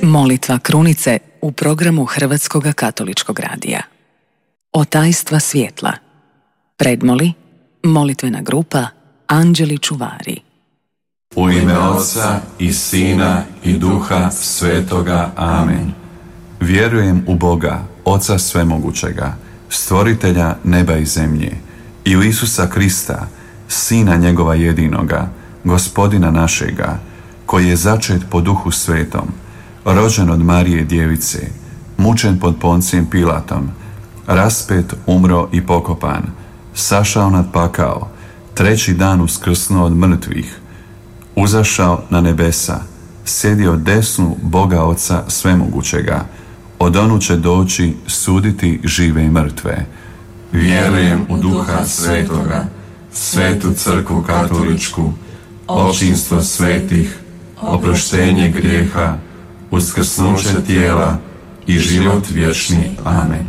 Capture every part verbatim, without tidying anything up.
Molitva krunice u programu Hrvatskog katoličkog radija. O tajstva svjetla. Predmoli, molitvena grupa Anđeli čuvari. U ime Oca i Sina i Duha Svetoga. Amen. Vjerujem u Boga, Oca Svemogućega, stvoritelja neba i zemlje, i u Isusa Krista, Sina njegova jedinoga, Gospodina našega, koji je začet po Duhu Svetom, rođen od Marije Djevice, mučen pod Poncijem Pilatom, raspet, umro i pokopan, sašao nad pakao, treći dan uskrsnuo od mrtvih, uzašao na nebesa, sjedio desnu Boga Oca Svemogućega, odonu će doći suditi žive i mrtve. Vjerujem u Duha Svetoga, Svetu Crkvu Katoličku, očinstvo svetih, oproštenje grijeha, uskrsnuće tijela i život vječni. Amen.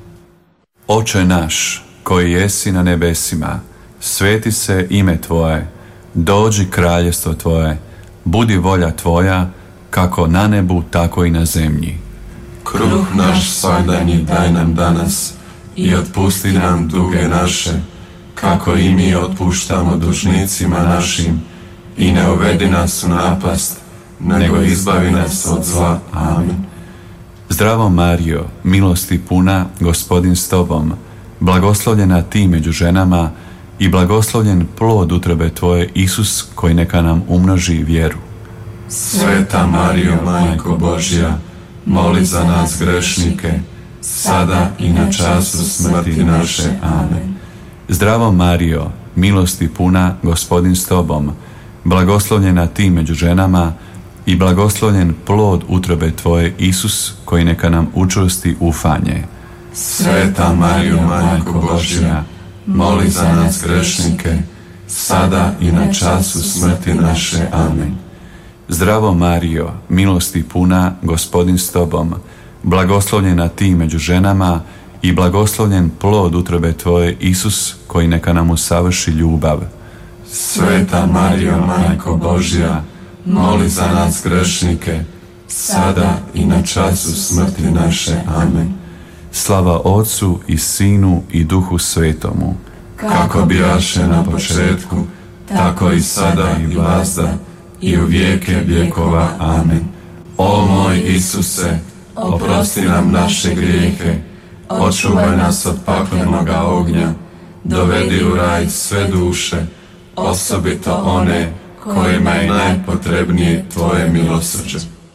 Oče naš, koji jesi na nebesima, sveti se ime Tvoje, dođi kraljestvo Tvoje, budi volja Tvoja, kako na nebu, tako i na zemlji. Kruh naš svagdanji daj nam danas i otpusti nam duge naše, kako i mi otpuštamo dužnicima našim, i ne uvedi nas u napast, nego izbavi nas od zla. Amen. Zdravo Marijo, milosti puna, Gospodin s Tobom, blagoslovljena Ti među ženama i blagoslovljen plod utrobe Tvoje, Isus, koji neka nam umnoži vjeru. Sveta Marijo, Majko Božja, moli za nas grešnike, sada i na času smrti naše. Amen. Zdravo Marijo, milosti puna, Gospodin s Tobom, blagoslovljena Ti među ženama i blagoslovljen plod utrobe Tvoje, Isus, koji neka nam učvrsti ufanje. Sveta Marijo, Majko Božja, moli za nas grešnike, sada i na času smrti naše. Amen. Zdravo Marijo, milosti puna, Gospodin s Tobom, blagoslovljena Ti među ženama i blagoslovljen plod utrobe Tvoje, Isus, koji neka nam usavrši ljubav. Sveta Marijo, Majko Božja, moli za nas grešnike, sada i na času smrti naše. Amen. Slava Otcu i Sinu i Duhu Svetomu, kako bijaše na početku, tako i sada i vazda i u vijeke vjekova. Amen. O moj Isuse, oprosti nam naše grijehe, očuvaj nas od paklenoga ognja, dovedi u raj sve duše, osobito one kojima je najpotrebnije Tvoje milosrđe.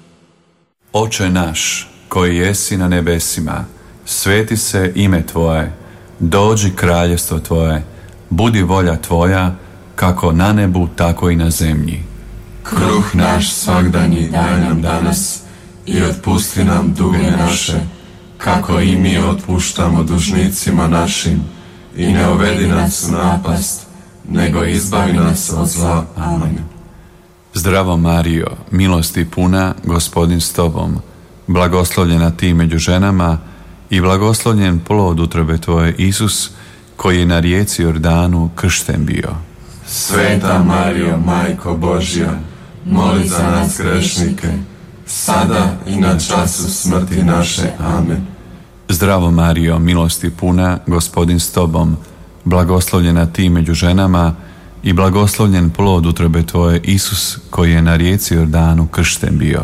Oče naš, koji jesi na nebesima, sveti se ime Tvoje, dođi kraljestvo Tvoje, budi volja Tvoja, kako na nebu, tako i na zemlji. Kruh naš svagdanji daj nam danas i otpusti nam duge naše, kako i mi otpuštamo dužnicima našim, i ne uvedi nas u napast, nego izbavi nas od zla. Amen. Zdravo Marijo, milosti puna, Gospodin s Tobom, blagoslovljena Ti među ženama i blagoslovljen plod utrobe Tvoje, Isus, koji je na rijeci Jordanu kršten bio. Sveta Marijo, Majko Božja, moli za nas grešnike, sada i na času smrti naše. Amen. Zdravo Marijo, milosti puna, Gospodin s Tobom, blagoslovljena Ti među ženama i blagoslovljen plod utrobe Tvoje, Isus, koji je na rijeci Jordanu kršten bio.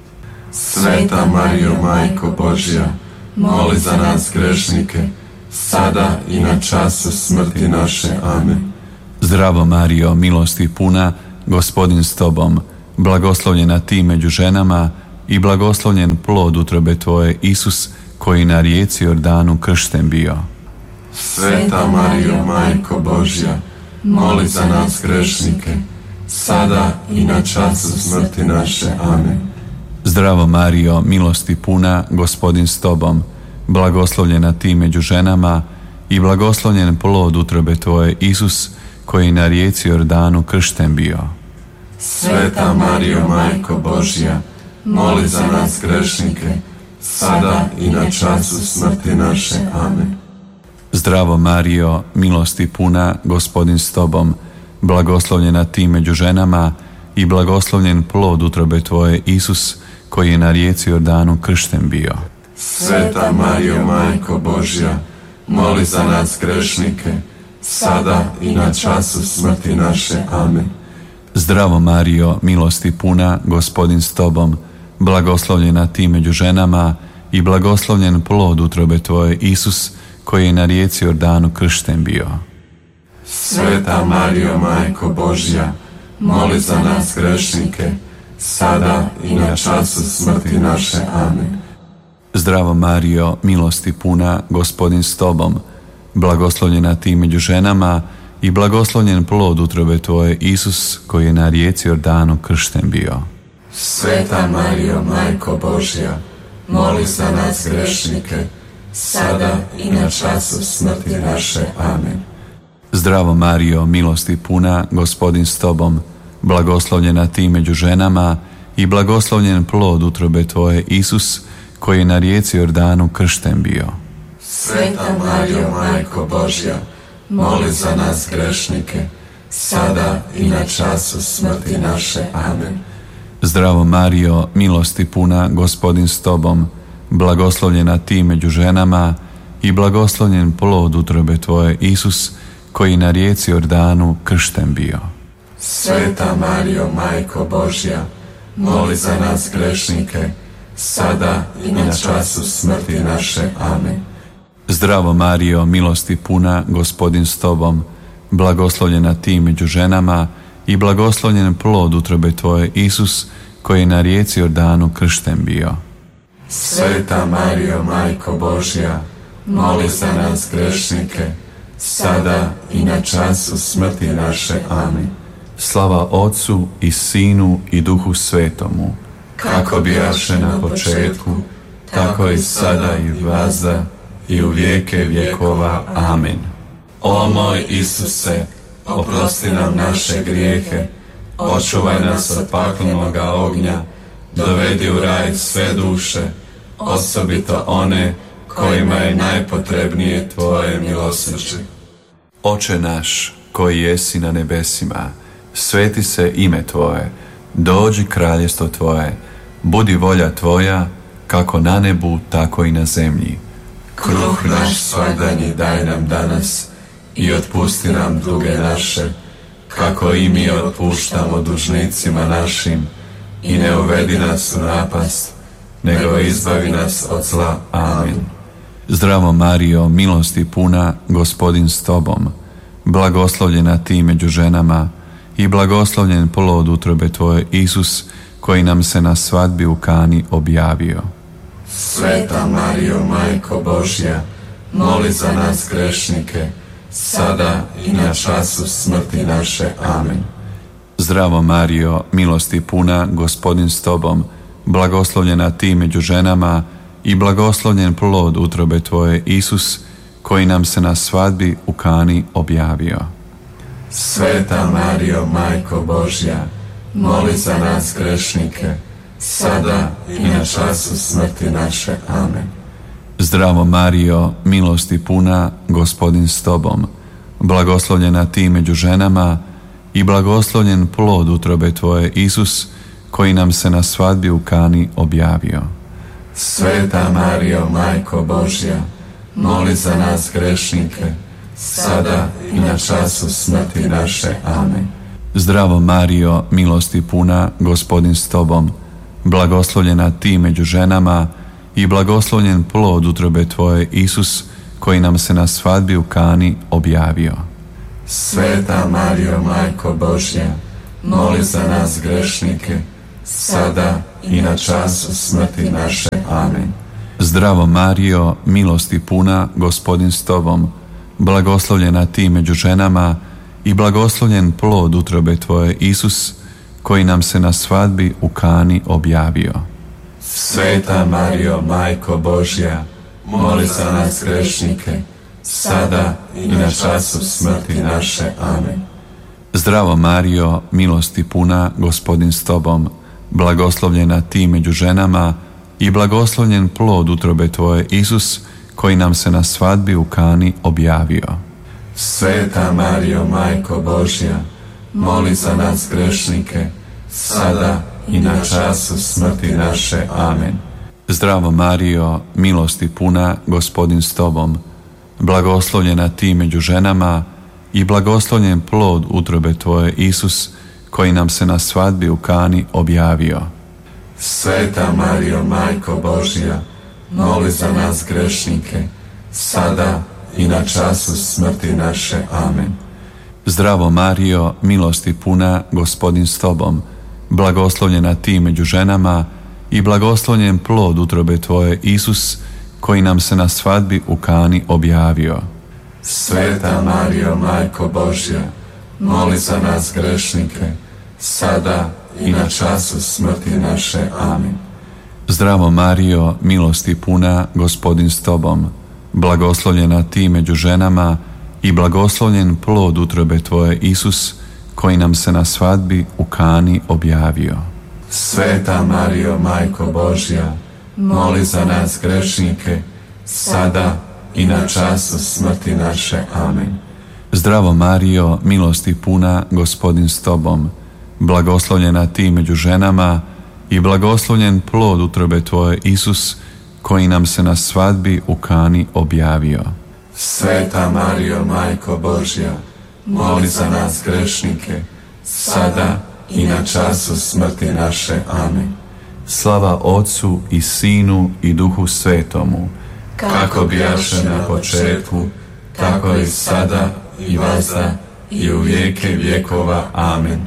Sveta Marijo, Majko Božja, moli za nas grešnike, sada i na času smrti naše. Amen. Zdravo Marijo, milosti puna, Gospodin s Tobom, blagoslovljena Ti među ženama i blagoslovljen plod utrobe Tvoje, Isus, koji na rijeci Jordanu kršten bio. Sveta Marijo, Majko Božja, moli za nas grešnike, sada i na času smrti naše. Amen. Zdravo Marijo, milosti puna, Gospodin s Tobom, blagoslovljena Ti među ženama i blagoslovljen plod utrobe Tvoje, Isus, koji na rijeci Jordanu kršten bio. Sveta Marijo, Majko Božja, moli za nas grešnike, sada i na času smrti naše. Amen. Zdravo Marijo, milosti puna, Gospodin s Tobom, blagoslovljena Ti među ženama i blagoslovljen plod utrobe Tvoje, Isus, koji je na rijeci Jordanu kršten bio. Sveta Marijo, Majko Božja, moli za nas grešnike, sada i na času smrti naše. Amen. Zdravo Marijo, milosti puna, Gospodin s tobom, blagoslovljena ti među ženama i blagoslovljen plod utrobe tvoje, Isus, koji je na rijeci Jordanu kršten bio. Sveta Marijo, Majko Božja, moli za nas grešnike, sada i na času smrti naše. Amen. Zdravo Marijo, milosti puna, Gospodin s tobom, blagoslovljena ti među ženama i blagoslovljen plod utrobe tvoje, Isus, koji je na rijeci Jordanu kršten bio. Sveta Marijo, Majko Božja, moli za nas grešnike, sada i na času smrti naše. Amen. Zdravo Marijo, milosti puna, Gospodin s tobom, blagoslovljena ti među ženama i blagoslovljen plod utrobe tvoje, Isus, koji je na rijeci Jordanu kršten bio. Sveta Marijo, Majko Božja, moli za nas grešnike, sada i na času smrti naše. Amen. Zdravo Marijo, milosti puna, Gospodin s tobom, blagoslovljena ti među ženama i blagoslovljen plod utrobe tvoje, Isus, koji je na rijeci Jordanu kršten bio. Sveta Marijo, Majko Božja, moli za nas grešnike, sada i na času smrti naše. Amen. Zdravo Marijo, milosti puna, Gospodin s tobom, blagoslovljena ti među ženama i blagoslovljen plod utrobe tvoje, Isus, koji je na rijeci Jordanu kršten bio. Sveta Marijo, Majko Božja, moli za nas grešnike, sada i na času smrti naše. Amen. Slava Otcu i Sinu i Duhu Svetomu, kako bijaše na početku, tako i sada i vazda i u vijeke vjekova. Amen. O moj Isuse, oprosti nam naše grijehe, očuvaj nas od paklenoga ognja, dovedi u raj sve duše, osobito one kojima je najpotrebnije tvoje milosrđe. Oče naš, koji jesi na nebesima, sveti se ime tvoje, dođi kraljestvo tvoje, budi volja tvoja, kako na nebu, tako i na zemlji. Kruh naš svagdanji daj nam danas i otpusti nam duge naše, kako i mi otpuštamo dužnicima našim, i ne uvedi nas u napast, nego izbavi nas od zla. Amen. Zdravo Marijo, milosti puna, Gospodin s tobom, blagoslovljena ti među ženama i blagoslovljen plod utrobe tvoje, Isus, koji nam se na svadbi u Kani objavio. Sveta Marijo, Majko Božja, moli za nas grešnike, sada i na času smrti naše. Amen. Zdravo Marijo, milosti puna, Gospodin s tobom, blagoslovljena ti među ženama i blagoslovljen plod utrobe tvoje, Isus, koji nam se na svadbi u Kani objavio. Sveta Marijo, Majko Božja, moli za nas grešnike, sada i na času smrti naše. Amen. Zdravo Marijo, milosti puna, Gospodin s tobom, blagoslovljena ti među ženama i blagoslovljen plod utrobe tvoje, Isus, koji nam se na svadbi u Kani objavio. Sveta Marijo, Majko Božja, moli za nas grešnike, sada i na času smrti naše. Amen. Zdravo Marijo, milosti puna, Gospodin s tobom, blagoslovljena ti među ženama i blagoslovljen plod utrobe tvoje, Isus, koji nam se na svadbi u Kani objavio. Sveta Marijo, Majko Božja, moli za nas grešnike, sada i na času smrti naše. Amen. Zdravo Marijo, milosti puna, Gospodin s tobom, blagoslovljena ti među ženama i blagoslovljen plod utrobe tvoje, Isus, koji nam se na svadbi u Kani objavio. Sveta Marijo, Majko Božja, moli za nas grešnike, sada i na času smrti naše. Amen. Zdravo Marijo, milosti puna, Gospodin s tobom, blagoslovljena ti među ženama i blagoslovljen plod utrobe tvoje, Isus, koji nam se na svadbi u Kani objavio. Sveta Marijo, Majko Božja, moli za nas grešnike, sada i na času smrti naše. Amen. Zdravo Marijo, milosti puna, Gospodin s tobom, blagoslovljena ti među ženama i blagoslovljen plod utrobe tvoje, Isus, koji nam se na svadbi u Kani objavio. Sveta Marijo, Majko Božja, moli za nas grešnike, sada i na času smrti naše. Amen. Zdravo Marijo, milosti puna, Gospodin s tobom, blagoslovljena ti među ženama i blagoslovljen plod utrobe tvoje, Isus, koji nam se na svadbi u Kani objavio. Sveta Marijo, Majko Božja, moli za nas grešnike, sada i na času smrti naše. Amen. Zdravo Marijo, milosti puna, Gospodin s tobom, blagoslovljena ti među ženama i blagoslovljen plod utrobe tvoje, Isus, koji nam se na svadbi u Kani objavio. Sveta Marijo, Majko Božja, moli za nas grešnike, sada i na času smrti naše. Amen. Zdravo Marijo, milosti puna, Gospodin s tobom, blagoslovljena ti među ženama i blagoslovljen plod utrobe tvoje, Isus, koji nam se na svadbi u Kani objavio. Sveta Marijo, Majko Božja, moli za nas grešnike, sada i na času smrti naše. Amen. Slava Otcu i Sinu i Duhu Svetomu, kako bijaše na početku, tako i sada i vazda i u vijeke vjekova. Amen.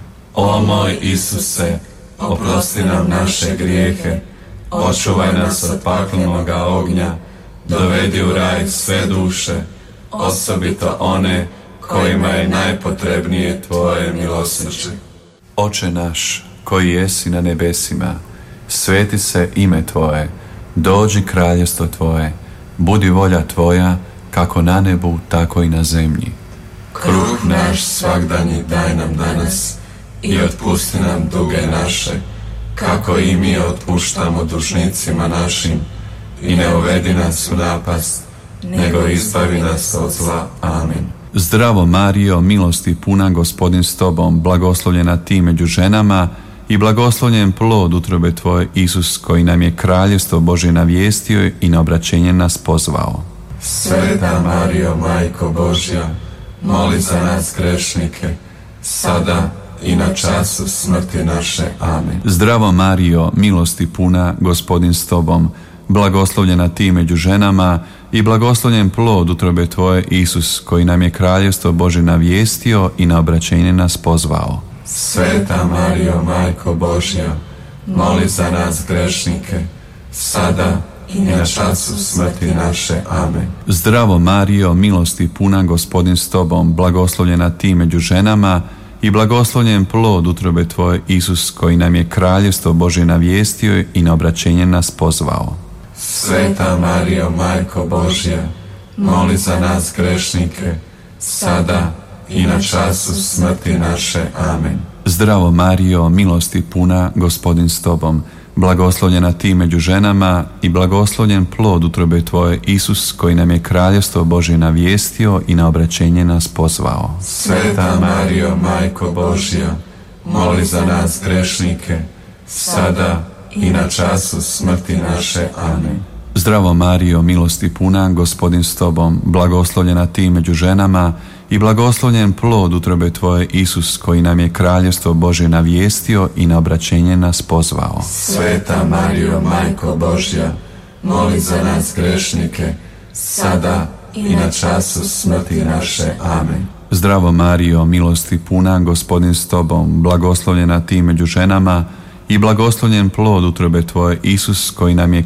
O moj Isuse, oprosti nam naše grijehe, očuvaj nas od paklenoga ognja, dovedi u raj sve duše, osobito one kojima je najpotrebnije tvoje milosrđe. Oče naš, koji jesi na nebesima, sveti se ime tvoje, dođi kraljestvo tvoje, budi volja tvoja, kako na nebu, tako i na zemlji. Kruh naš svagdanji daj nam danas i otpusti nam duge naše, kako i mi otpuštamo dužnicima našim, i ne uvedi nas u napast, nego izbavi nas od zla. Amen. Zdravo Marijo, milosti puna, Gospodin s tobom, blagoslovljena ti među ženama i blagoslovljen plod utrobe tvoje, Isus, koji nam je kraljestvo Božje navijestio i na obraćenje nas pozvao. Sveta Marijo, Majko Božja, moli za nas grešnike, sada i na času smrti naše. Amen. Zdravo Marijo, milosti puna, Gospodin s tobom, blagoslovljena ti među ženama i blagoslovljen plod utrobe tvoje, Isus, koji nam je kraljestvo Božje navijestio i na obraćenje nas pozvao. Sveta Marijo, Majko Božja, moli za nas grešnike, sada i na času smrti naše. Amen. Zdravo Marijo, milosti puna, Gospodin s tobom, blagoslovljena ti među ženama i blagoslovljen plod utrobe tvoje, Isus, koji nam je kraljestvo Božje navijestio i na obraćenje nas pozvao. Sveta Marijo, Majko Božja, moli za nas grešnike, sada i na času smrti naše. Amen. Zdravo Marijo, milosti puna, Gospodin s tobom, blagoslovljena ti među ženama i blagoslovljen plod utrobe tvoje, Isus, koji nam je kraljestvo Božje navijestio i na obraćenje nas pozvao. Sveta Marijo, Majko Božja, moli za nas grešnike, sada i na času smrti naše. Amen. Zdravo Marijo, milosti puna, Gospodin s tobom, blagoslovljena ti među ženama i blagoslovljen plod utrobe tvoje, Isus, koji nam je kraljestvo Božje navijestio i na obraćenje nas pozvao. Sveta Marijo, Majko Božja, moli za nas grešnike, sada i na času smrti naše. Amen. Zdravo Marijo, milosti puna, Gospodin s tobom, blagoslovljena ti među ženama i blagoslovljen plod utrobe tvoje, Isus, koji nam je